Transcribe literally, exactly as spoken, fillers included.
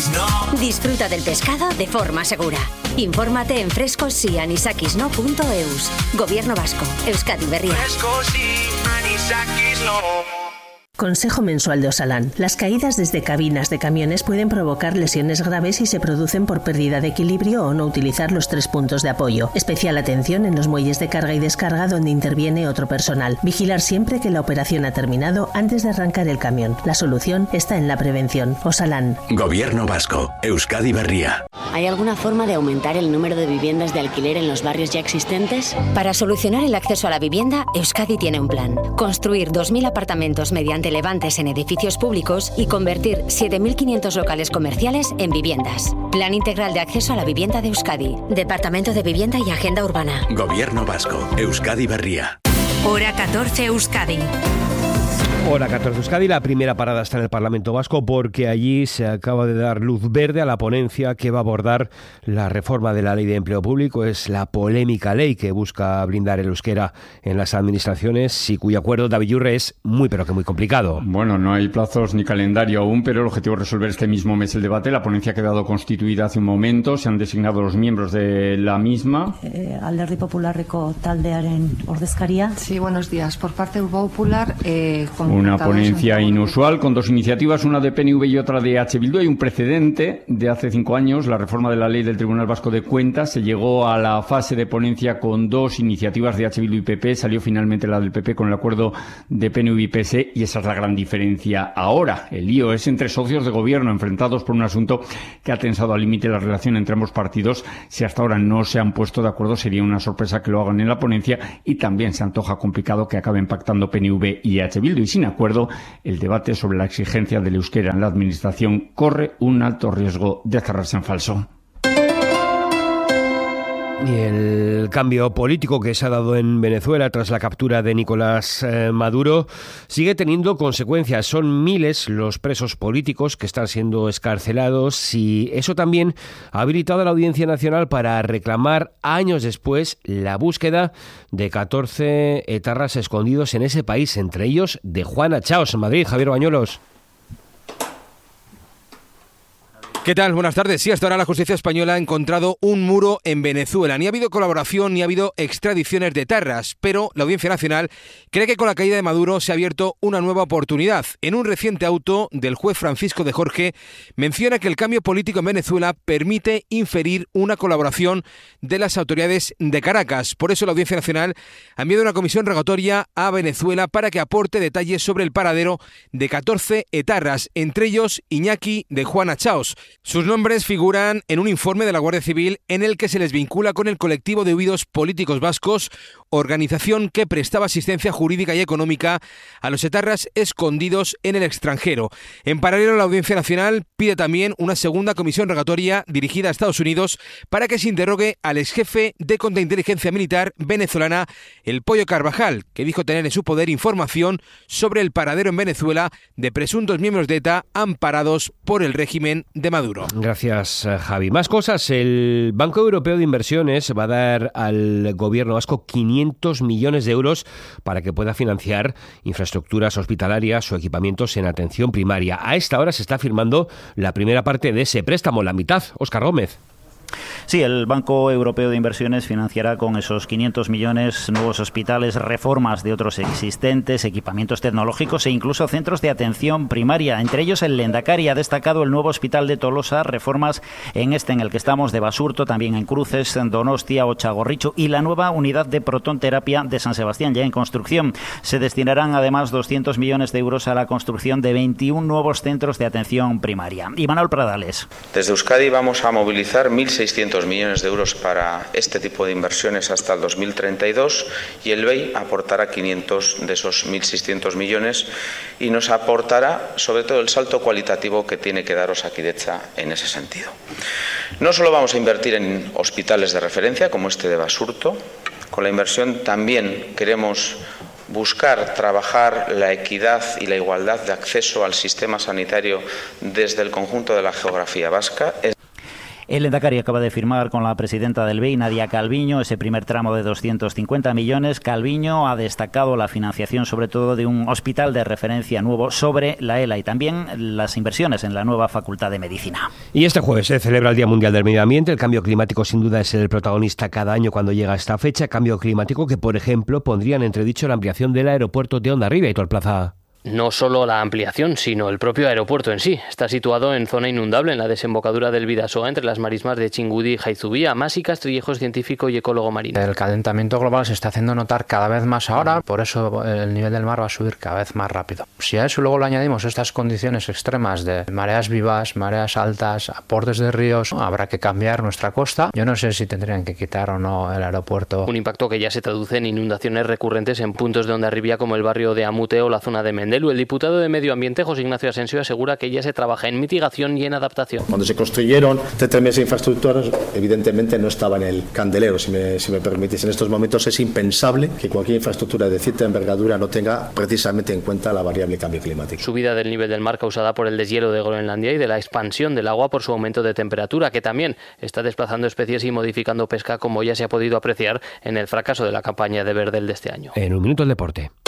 no. Disfruta del pescado de forma segura. Infórmate en frescos y anisakisno punto eus. Gobierno Vasco, Euskadi Berria. Frescos y anisakisno. Consejo mensual de Osalan. Las caídas desde cabinas de camiones pueden provocar lesiones graves si se producen por pérdida de equilibrio o no utilizar los tres puntos de apoyo. Especial atención en los muelles de carga y descarga donde interviene otro personal. Vigilar siempre que la operación ha terminado antes de arrancar el camión. La solución está en la prevención. Osalan. Gobierno Vasco, Euskadi Berria. ¿Hay alguna forma de aumentar el número de viviendas de alquiler en los barrios ya existentes? Para solucionar el acceso a la vivienda, Euskadi tiene un plan. Construir dos mil apartamentos mediante levantes en edificios públicos y convertir siete mil quinientos locales comerciales en viviendas. Plan integral de acceso a la vivienda de Euskadi. Departamento de Vivienda y Agenda Urbana. Gobierno Vasco, Euskadi Berria. Hora catorce Euskadi. Hora catorce Euskadi, la primera parada está en el Parlamento Vasco porque allí se acaba de dar luz verde a la ponencia que va a abordar la reforma de la Ley de Empleo Público. Es la polémica ley que busca blindar el euskera en las administraciones y cuyo acuerdo, David Yurre, es muy pero que muy complicado. Bueno, no hay plazos ni calendario aún, pero el objetivo es resolver este mismo mes el debate. La ponencia ha quedado constituida hace un momento, se han designado los miembros de la misma. Eh, Alderdi Popularreko taldearen ordezkaria. Sí, buenos días. Por parte del Grupo Popular, eh, con Una ponencia inusual con dos iniciativas, una de P N V y otra de H. Bildu. Hay un precedente de hace cinco años, la reforma de la ley del Tribunal Vasco de Cuentas. Se llegó a la fase de ponencia con dos iniciativas de H. Bildu y P P. Salió finalmente la del P P con el acuerdo de P N V y P S E y esa es la gran diferencia ahora. El lío es entre socios de gobierno enfrentados por un asunto que ha tensado al límite la relación entre ambos partidos. Si hasta ahora no se han puesto de acuerdo, sería una sorpresa que lo hagan en la ponencia y también se antoja complicado que acaben pactando P N V y H. Bildu. Y sin acuerdo, el debate sobre la exigencia del euskera en la administración corre un alto riesgo de cerrarse en falso. Y el cambio político que se ha dado en Venezuela tras la captura de Nicolás eh, Maduro sigue teniendo consecuencias. Son miles los presos políticos que están siendo excarcelados y eso también ha habilitado a la Audiencia Nacional para reclamar años después la búsqueda de catorce etarras escondidos en ese país, entre ellos de Juana Chaos en Madrid. Javier Bañuelos. ¿Qué tal? Buenas tardes. Sí, hasta ahora la justicia española ha encontrado un muro en Venezuela. Ni ha habido colaboración ni ha habido extradiciones de etarras, pero la Audiencia Nacional cree que con la caída de Maduro se ha abierto una nueva oportunidad. En un reciente auto del juez Francisco de Jorge menciona que el cambio político en Venezuela permite inferir una colaboración de las autoridades de Caracas. Por eso la Audiencia Nacional ha enviado una comisión rogatoria a Venezuela para que aporte detalles sobre el paradero de catorce etarras, entre ellos Iñaki de Juana Chaos. Sus nombres figuran en un informe de la Guardia Civil en el que se les vincula con el colectivo de huidos políticos vascos, organización que prestaba asistencia jurídica y económica a los etarras escondidos en el extranjero. En paralelo, la Audiencia Nacional pide también una segunda comisión rogatoria dirigida a Estados Unidos para que se interrogue al exjefe de contrainteligencia militar venezolana, el Pollo Carvajal, que dijo tener en su poder información sobre el paradero en Venezuela de presuntos miembros de ETA amparados por el régimen de Maduro. Gracias, Javi. Más cosas. El Banco Europeo de Inversiones va a dar al gobierno vasco quinientos millones de euros para que pueda financiar infraestructuras hospitalarias o equipamientos en atención primaria. A esta hora se está firmando la primera parte de ese préstamo, la mitad. Óscar Gómez. Sí, el Banco Europeo de Inversiones financiará con esos quinientos millones nuevos hospitales, reformas de otros existentes, equipamientos tecnológicos e incluso centros de atención primaria. Entre ellos el Lendakari ha destacado el nuevo hospital de Tolosa, reformas en este en el que estamos de Basurto, también en Cruces, en Donostia o Txagorritxu y la nueva unidad de protonterapia de San Sebastián ya en construcción. Se destinarán además doscientos millones de euros a la construcción de veintiún nuevos centros de atención primaria. Y Manuel Pradales. Desde Euskadi vamos a movilizar mil seiscientos millones de euros para este tipo de inversiones hasta el dos mil treinta y dos y el B E I aportará quinientos de esos mil seiscientos millones y nos aportará sobre todo el salto cualitativo que tiene que dar Osakidetza en ese sentido. No solo vamos a invertir en hospitales de referencia como este de Basurto, con la inversión también queremos buscar trabajar la equidad y la igualdad de acceso al sistema sanitario desde el conjunto de la geografía vasca. El Endacari acaba de firmar con la presidenta del B E I, Nadia Calviño, ese primer tramo de doscientos cincuenta millones. Calviño ha destacado la financiación sobre todo de un hospital de referencia nuevo sobre la E L A y también las inversiones en la nueva Facultad de Medicina. Y este jueves se celebra el Día Mundial del Medio Ambiente. El cambio climático sin duda es el protagonista cada año cuando llega esta fecha. Cambio climático que, por ejemplo, pondría en entredicho la ampliación del aeropuerto de Hondarribia y Plaza. No solo la ampliación, sino el propio aeropuerto en sí. Está situado en zona inundable en la desembocadura del Bidasoa, entre las marismas de Chingudi y Jaizubía. Masi Castrilejos, científico y ecólogo marino. El calentamiento global se está haciendo notar cada vez más ahora, por eso el nivel del mar va a subir cada vez más rápido. Si a eso luego le añadimos estas condiciones extremas de mareas vivas, mareas altas, aportes de ríos, habrá que cambiar nuestra costa. Yo no sé si tendrían que quitar o no el aeropuerto. Un impacto que ya se traduce en inundaciones recurrentes en puntos de Hondarribia como el barrio de Amute o la zona de Mendelu. El diputado de Medio Ambiente, José Ignacio Asensio, asegura que ya se trabaja en mitigación y en adaptación. Cuando se construyeron determinadas infraestructuras, evidentemente no estaba en el candelero, si me, si me permitís. En estos momentos es impensable que cualquier infraestructura de cierta envergadura no tenga precisamente en cuenta la variable cambio climático. Subida del nivel del mar causada por el deshielo de Groenlandia y de la expansión del agua por su aumento de temperatura, que también está desplazando especies y modificando pesca, como ya se ha podido apreciar en el fracaso de la campaña de Verdel de este año. En un minuto el deporte.